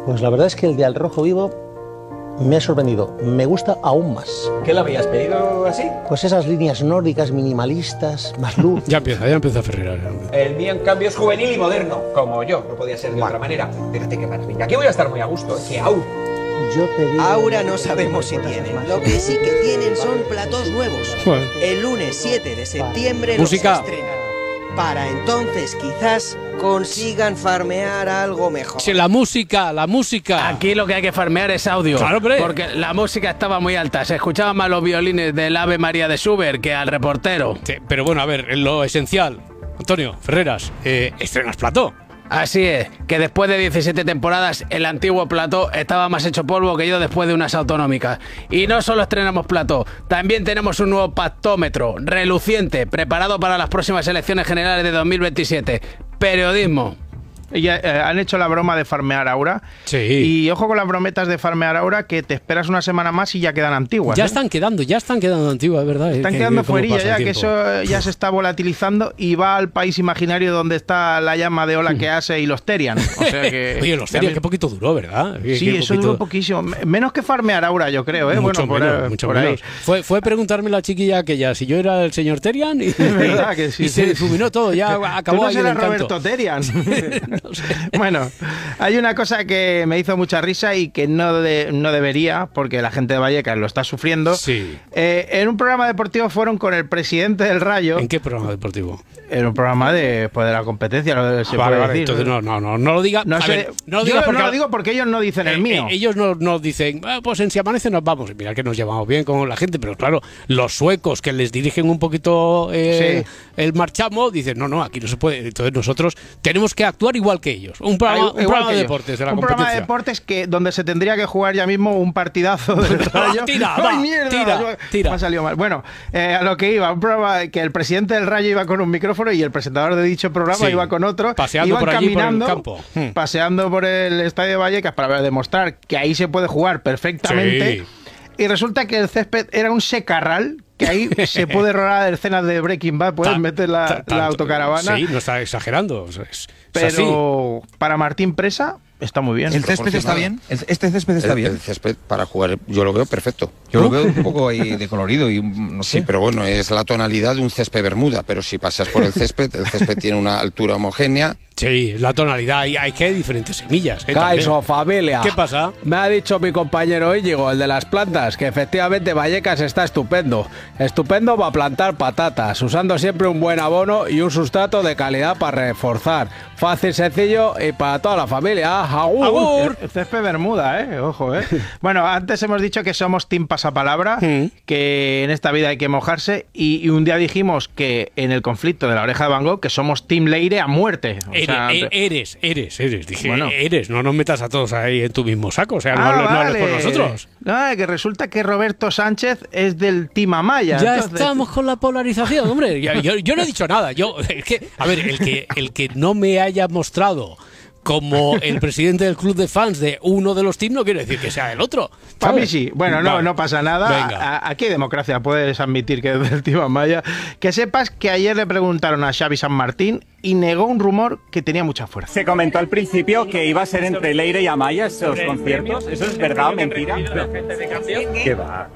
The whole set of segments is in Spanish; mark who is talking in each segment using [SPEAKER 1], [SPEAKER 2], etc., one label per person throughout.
[SPEAKER 1] Pues la verdad es que el de Al Rojo Vivo me ha sorprendido, me gusta aún más.
[SPEAKER 2] ¿Qué lo habías pedido así?
[SPEAKER 1] Pues esas líneas nórdicas, minimalistas, más luz.
[SPEAKER 3] Ya empieza a Ferreras.
[SPEAKER 2] El mío, en cambio, es juvenil y moderno, como yo, no podía ser de otra manera. Fíjate qué maravilla. Aquí voy a estar muy a gusto, ¿eh? ¡Qué aura!
[SPEAKER 1] Yo te digo...
[SPEAKER 4] Aura no sabemos si tienen. Lo que sí que tienen son platós nuevos.
[SPEAKER 3] Bueno.
[SPEAKER 4] El lunes 7 de septiembre
[SPEAKER 3] Música.
[SPEAKER 4] los estrenan. Para entonces quizás consigan farmear algo mejor.
[SPEAKER 3] Sí, la música.
[SPEAKER 5] Aquí lo que hay que farmear es audio.
[SPEAKER 3] Claro, hombre.
[SPEAKER 5] Porque la música estaba muy alta. Se escuchaban más los violines del Ave María de Schubert que al reportero.
[SPEAKER 3] Sí, pero bueno, a ver, lo esencial. Antonio, Ferreras, estrenas plató.
[SPEAKER 5] Así es, que después de 17 temporadas el antiguo plató estaba más hecho polvo que yo después de unas autonómicas. Y no solo estrenamos plató, también tenemos un nuevo pactómetro, reluciente, preparado para las próximas elecciones generales de 2027. Periodismo.
[SPEAKER 6] Han hecho la broma de farmear Aura.
[SPEAKER 3] Sí.
[SPEAKER 6] Y ojo con las brometas de farmear Aura, que te esperas una semana más y ya quedan antiguas.
[SPEAKER 3] Ya están quedando antiguas, ¿verdad?
[SPEAKER 6] Están quedando fuerilla ya, que eso ya se está volatilizando y va al país imaginario donde está la llama de ola que hace y los Terian. O sea que,
[SPEAKER 3] Oye, los Terian, qué poquito duró, ¿verdad?
[SPEAKER 6] Sí, eso duró poquísimo. Menos que farmear Aura, yo creo, ¿eh?
[SPEAKER 3] Mucho
[SPEAKER 6] por
[SPEAKER 3] menos.
[SPEAKER 6] ahí.
[SPEAKER 3] Fue preguntarme la chiquilla aquella si yo era el señor Terian y,
[SPEAKER 6] ¿verdad que sí,
[SPEAKER 3] y se difuminó todo, ya acabó.
[SPEAKER 6] ¿Tú no
[SPEAKER 3] ahí
[SPEAKER 6] serás
[SPEAKER 3] el encanto.
[SPEAKER 6] Roberto Terian?
[SPEAKER 3] No sé.
[SPEAKER 6] Bueno, hay una cosa que me hizo mucha risa y que no debería, porque la gente de Vallecas lo está sufriendo.
[SPEAKER 3] Sí.
[SPEAKER 6] En un programa deportivo fueron con el presidente del Rayo.
[SPEAKER 3] ¿En qué programa deportivo?
[SPEAKER 6] En un programa de la competencia, se
[SPEAKER 3] Vale,
[SPEAKER 6] puede
[SPEAKER 3] vale,
[SPEAKER 6] decir.
[SPEAKER 3] entonces no lo diga.
[SPEAKER 6] No
[SPEAKER 3] A
[SPEAKER 6] sé,
[SPEAKER 3] ver, no lo
[SPEAKER 6] yo
[SPEAKER 3] diga
[SPEAKER 6] no lo digo porque ellos no dicen el mío.
[SPEAKER 3] Ellos no dicen, pues en Si Amanece nos vamos. Mira que nos llevamos bien con la gente, pero claro, los suecos que les dirigen un poquito el marchamo dicen, no, aquí no se puede. Entonces nosotros tenemos que actuar igual que ellos. Un programa de deportes de la
[SPEAKER 6] un
[SPEAKER 3] competencia.
[SPEAKER 6] programa de deportes donde se tendría que jugar ya mismo un partidazo del Rayo.
[SPEAKER 3] Tira.
[SPEAKER 6] Me ha salido mal. Bueno, a lo que iba, un programa que el presidente del Rayo iba con un micrófono y el presentador de dicho programa iba con otro.
[SPEAKER 3] Paseando
[SPEAKER 6] iban
[SPEAKER 3] por allí,
[SPEAKER 6] caminando,
[SPEAKER 3] por el campo.
[SPEAKER 6] paseando por el estadio de Vallecas para demostrar que ahí se puede jugar perfectamente.
[SPEAKER 3] Sí.
[SPEAKER 6] Y resulta que el césped era un secarral, que ahí se puede rodar escenas de Breaking Bad, puedes meter la autocaravana.
[SPEAKER 3] Sí, no está exagerando.
[SPEAKER 6] Pero para Martín Presa está muy bien.
[SPEAKER 7] ¿El césped está bien? ¿Este césped está bien?
[SPEAKER 8] El césped para jugar yo lo veo perfecto.
[SPEAKER 7] Yo lo veo un poco ahí de colorido y no sé.
[SPEAKER 8] Sí, pero bueno, es la tonalidad de un césped bermuda, pero si pasas por el césped tiene una altura homogénea.
[SPEAKER 3] Sí, la tonalidad, y hay que diferentes semillas.
[SPEAKER 5] Caiso, familia.
[SPEAKER 3] ¿Qué pasa?
[SPEAKER 5] Me ha dicho mi compañero Íñigo, el de las plantas, que efectivamente Vallecas está estupendo. Estupendo para plantar patatas, usando siempre un buen abono y un sustrato de calidad para reforzar. Fácil, sencillo y para toda la familia. ¡Agur!
[SPEAKER 6] El césped bermuda, ojo, Bueno, antes hemos dicho que somos team pasapalabra, que en esta vida hay que mojarse, y un día dijimos que en el conflicto de la Oreja de Van Gogh que somos team Leire a muerte.
[SPEAKER 3] Eres. Dije,
[SPEAKER 6] bueno.
[SPEAKER 3] no nos metas a todos ahí en tu mismo saco, o sea, no
[SPEAKER 6] vale.
[SPEAKER 3] hables por nosotros.
[SPEAKER 6] No, que resulta que Roberto Sánchez es del team Amaya.
[SPEAKER 3] Ya
[SPEAKER 6] entonces...
[SPEAKER 3] estamos con la polarización, hombre. Yo no he dicho nada. Es que, a ver, el que no me haya mostrado como el presidente del club de fans de uno de los teams no quiere decir que sea el otro.
[SPEAKER 6] Para mí sí. Bueno, no pasa nada.
[SPEAKER 3] Venga.
[SPEAKER 6] Aquí hay democracia, puedes admitir que es del team Amaya. Que sepas que ayer le preguntaron a Xavi San Martín y negó un rumor que tenía mucha fuerza.
[SPEAKER 9] Se comentó al principio que iba a ser entre Leire y Amaya esos conciertos. ¿Eso es verdad o mentira? ¿Qué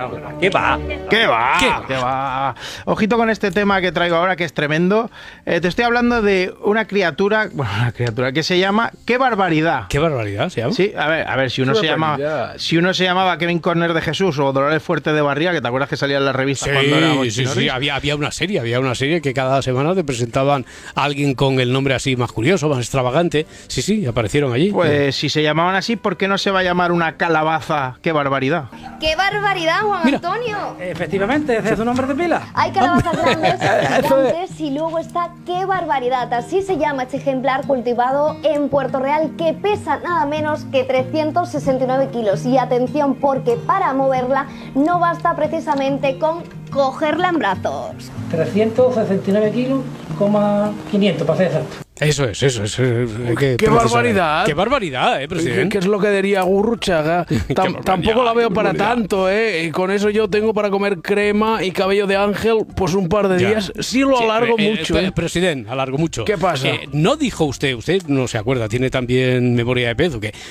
[SPEAKER 9] va?
[SPEAKER 6] Ojito con este tema que traigo ahora, que es tremendo. Te estoy hablando de una criatura que se llama ¡Qué barbaridad!
[SPEAKER 3] ¿Qué barbaridad se llama?
[SPEAKER 6] Sí, a ver, si uno se llamaba Kevin Corner de Jesús o Dolores Fuerte de Barría, que te acuerdas que salía en las revistas cuando éramos
[SPEAKER 3] Sí, había una serie que cada semana te presentaban a alguien con el nombre así más curioso, más extravagante. Sí, aparecieron allí.
[SPEAKER 6] Pues si se llamaban así, ¿por qué no se va a llamar una calabaza? ¡Qué barbaridad!
[SPEAKER 10] ¡Qué barbaridad, Juan Antonio!
[SPEAKER 11] Efectivamente, ese es su nombre de pila.
[SPEAKER 10] Hay calabazas grandes, gigantes, y luego está ¡Qué barbaridad! Así se llama este ejemplar cultivado en Puerto Real, que pesa nada menos que 369 kilos. Y atención, porque para moverla no basta precisamente con cogerla en brazos.
[SPEAKER 11] 369 kilos, 500 para ser exacto.
[SPEAKER 3] Eso es.
[SPEAKER 5] ¡Qué barbaridad!
[SPEAKER 3] ¡Qué barbaridad, presidente!
[SPEAKER 5] ¿Qué es lo que diría Gurruchaga? Tampoco la veo para tanto, Y con eso yo tengo para comer crema y cabello de ángel, pues un par de días. Sí lo alargo mucho,
[SPEAKER 3] Presidente, alargo mucho.
[SPEAKER 5] ¿Qué pasa?
[SPEAKER 3] ¿No dijo usted no se acuerda, tiene también memoria de pez, ¿o qué?